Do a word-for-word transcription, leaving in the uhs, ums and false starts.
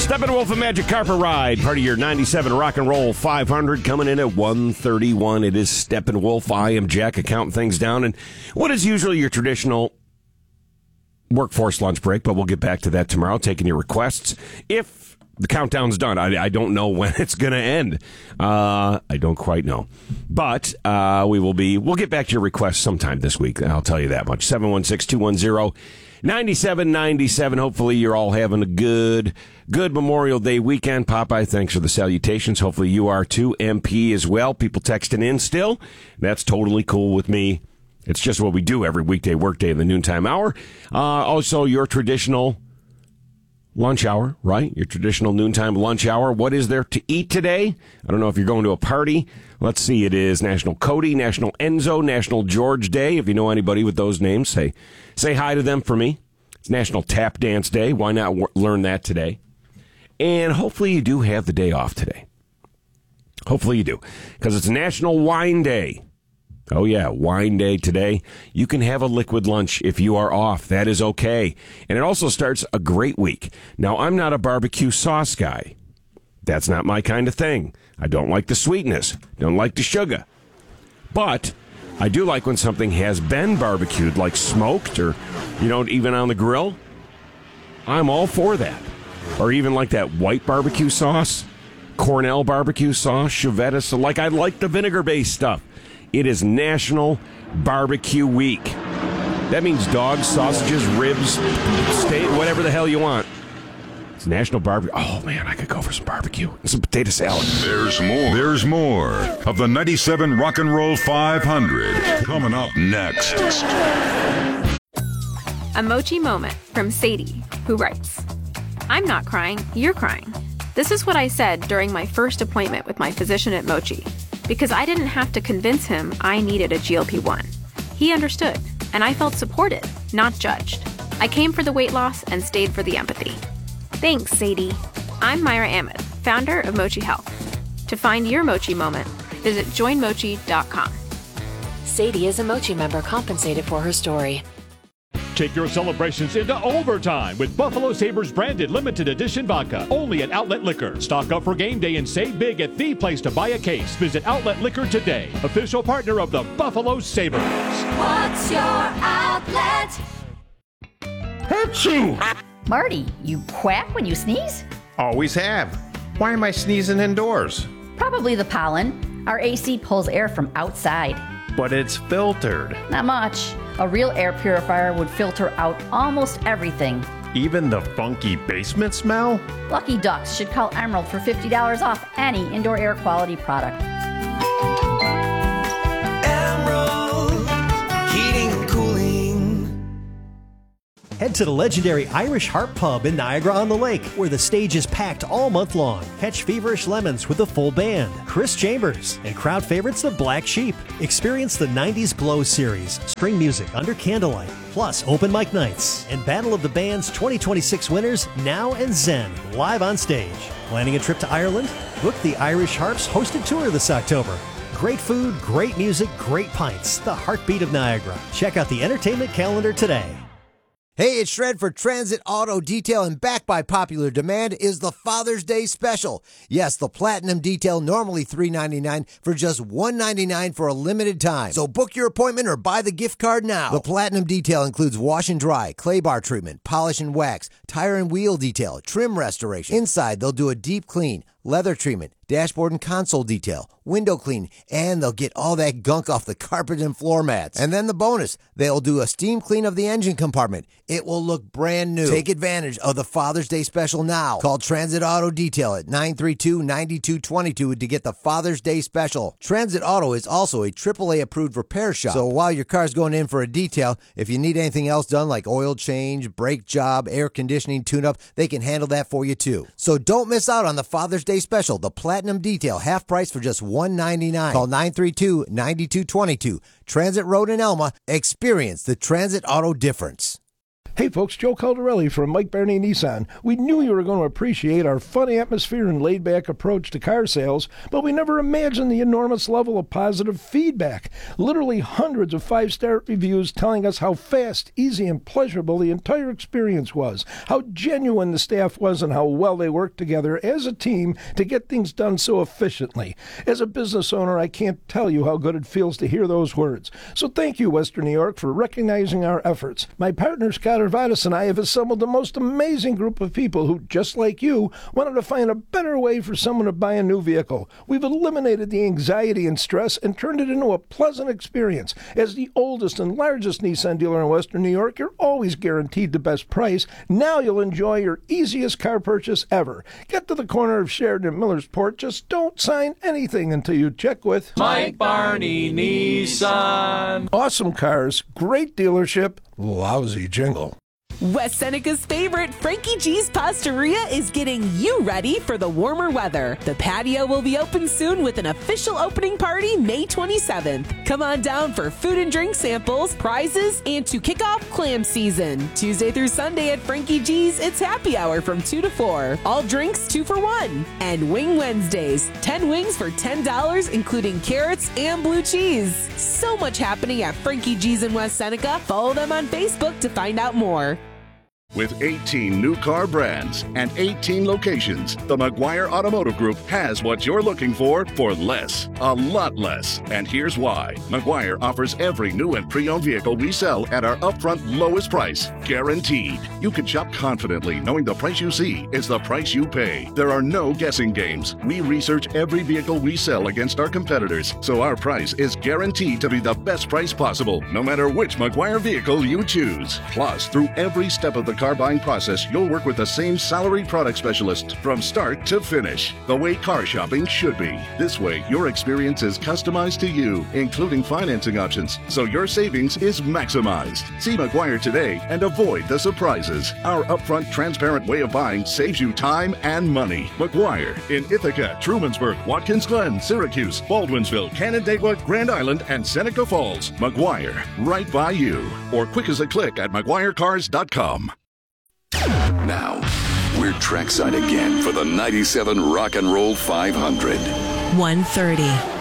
Steppenwolf and Magic Carpet Ride, part of your ninety-seven Rock and Roll five hundred, coming in at one thirty-one. It is Steppenwolf. I am Jack, counting things down. And what is usually your traditional workforce lunch break, but we'll get back to that tomorrow, taking your requests. If the countdown's done, I, I don't know when it's going to end. Uh, I don't quite know. But uh, we will be, we'll get back to your requests sometime this week. I'll tell you that much. seven one six, two one zero, nine seven nine seven. Hopefully you're all having a good, good Memorial Day weekend. Popeye, thanks for the salutations. Hopefully you are too. M P as well. People texting in still. That's totally cool with me. It's just what we do every weekday workday in the noontime hour. Uh, also, your traditional lunch hour, right? Your traditional noontime lunch hour. What is there to eat today? I don't know if you're going to a party. Let's see. It is National Cody, National Enzo, National George Day. If you know anybody with those names, say say hi to them for me. It's National Tap Dance Day. Why not w- learn that today? And hopefully you do have the day off today. Hopefully you do, because it's National Wine Day. Oh, yeah, wine day today. You can have a liquid lunch if you are off. That is okay. And it also starts a great week. Now, I'm not a barbecue sauce guy. That's not my kind of thing. I don't like the sweetness. Don't like the sugar. But I do like when something has been barbecued, like smoked or, you know, even on the grill. I'm all for that. Or even like that white barbecue sauce, Cornell barbecue sauce, Chevette. So like I like the vinegar-based stuff. It is National Barbecue Week. That means dogs, sausages, ribs, steak, whatever the hell you want. It's National Barbecue. Oh, man, I could go for some barbecue and some potato salad. There's more. There's more of the ninety-seven Rock and Roll five hundred coming up next. A Mochi moment from Sadie, who writes, I'm not crying, you're crying. This is what I said during my first appointment with my physician at Mochi. Because I didn't have to convince him I needed a G L P one. He understood, and I felt supported, not judged. I came for the weight loss and stayed for the empathy. Thanks, Sadie. I'm Myra Ahmed, founder of Mochi Health. To find your Mochi moment, visit join mochi dot com. Sadie is a Mochi member compensated for her story. Take your celebrations into overtime with Buffalo Sabres branded limited edition vodka. Only at Outlet Liquor. Stock up for game day and save big at the place to buy a case. Visit Outlet Liquor today. Official partner of the Buffalo Sabres. What's your outlet? Achoo! Marty, you quack when you sneeze? Always have. Why am I sneezing indoors? Probably the pollen. Our A C pulls air from outside. But it's filtered. Not much. A real air purifier would filter out almost everything. Even the funky basement smell? Lucky Ducks should call Emerald for fifty dollars off any indoor air quality product. Emerald Heating and Cooling. Head to the legendary Irish Harp Pub in Niagara-on-the-Lake, where the stage is packed all month long. Catch Feverish Lemons with a full band, Chris Chambers, and crowd favorites the Black Sheep. Experience the nineties Glow series, string music under candlelight, plus open mic nights, and Battle of the Bands twenty twenty-six winners Now and Zen live on stage. Planning a trip to Ireland? Book the Irish Harps hosted tour this October. Great food, great music, great pints. The heartbeat of Niagara. Check out the entertainment calendar today. Hey, it's Shred for Transit Auto Detail, and back by popular demand is the Father's Day Special. Yes, the Platinum Detail, normally three ninety-nine, for just one ninety-nine for a limited time. So book your appointment or buy the gift card now. The Platinum Detail includes wash and dry, clay bar treatment, polish and wax, tire and wheel detail, trim restoration. Inside, they'll do a deep clean, leather treatment, dashboard and console detail, window clean, and they'll get all that gunk off the carpet and floor mats. And then the bonus, they'll do a steam clean of the engine compartment. It will look brand new. Take advantage of the Father's Day Special now. Call Transit Auto Detail at nine three two, nine two two two to get the Father's Day Special. Transit Auto is also a triple A approved repair shop. So while your car's going in for a detail, if you need anything else done like oil change, brake job, air conditioning, tune-up, they can handle that for you too. So don't miss out on the Father's Day Special, the Platinum Detail, half price for just one ninety-nine. Call nine three two, nine two two two. Transit Road in Elma. Experience the Transit Auto difference. Hey folks, Joe Caldarelli from Mike Barney Nissan. We knew you were going to appreciate our fun atmosphere and laid-back approach to car sales, but we never imagined the enormous level of positive feedback. Literally hundreds of five-star reviews telling us how fast, easy, and pleasurable the entire experience was, how genuine the staff was, and how well they worked together as a team to get things done so efficiently. As a business owner, I can't tell you how good it feels to hear those words. So thank you, Western New York, for recognizing our efforts. My partner, Scott Arvadas, and I have assembled the most amazing group of people who, just like you, wanted to find a better way for someone to buy a new vehicle. We've eliminated the anxiety and stress and turned it into a pleasant experience. As the oldest and largest Nissan dealer in Western New York, you're always guaranteed the best price. Now you'll enjoy your easiest car purchase ever. Get to the corner of Sheridan and Millersport. Just don't sign anything until you check with Mike Barney Nissan. Awesome cars, great dealership, lousy jingle. West Seneca's favorite, Frankie G's Pastaria, is getting you ready for the warmer weather. The patio will be open soon with an official opening party May twenty-seventh. Come on down for food and drink samples, prizes, and to kick off clam season. Tuesday through Sunday at Frankie G's, it's happy hour from two to four. All drinks two for one. And Wing Wednesdays, ten wings for ten dollars, including carrots and blue cheese. So much happening at Frankie G's in West Seneca. Follow them on Facebook to find out more. With eighteen new car brands and eighteen locations, the McGuire Automotive Group has what you're looking for for less, a lot less. And here's why. McGuire offers every new and pre-owned vehicle we sell at our upfront lowest price, guaranteed. You can shop confidently knowing the price you see is the price you pay. There are no guessing games. We research every vehicle we sell against our competitors, so our price is guaranteed to be the best price possible, no matter which McGuire vehicle you choose. Plus, through every step of the car buying process, you'll work with the same salaried product specialist from start to finish, the way car shopping should be. This way, your experience is customized to you, including financing options, so your savings is maximized. See McGuire today and avoid the surprises. Our upfront, transparent way of buying saves you time and money. McGuire in Ithaca, Trumansburg, Watkins Glen, Syracuse, Baldwinsville, Canandaigua, Grand Island, and Seneca Falls. McGuire, right by you. Or quick as a click at McGuire Cars dot com. Now, we're trackside again for the ninety-seven Rock and Roll five hundred. one thirty.